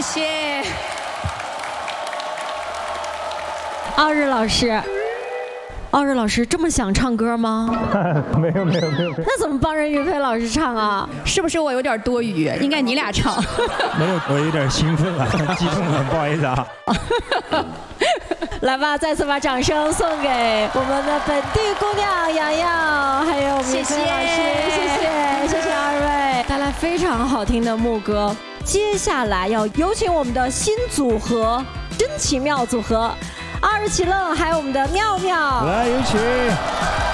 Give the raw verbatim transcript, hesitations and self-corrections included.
谢。 奥日老师，奥日老师这么想唱歌吗？ 没有没有没有。 那怎么帮任玉佩老师唱啊？ 是不是我有点多余？应该你俩唱。 没有，我有点兴奋了，激动了，不好意思啊。 来吧，再次把掌声送给我们的本地姑娘洋洋，还有我们玉佩老师，谢谢谢谢二位，带来非常好听的牧歌。接下来要有请我们的新组合，真奇妙组合。二十七愣，还有我们的妙妙， 来有请。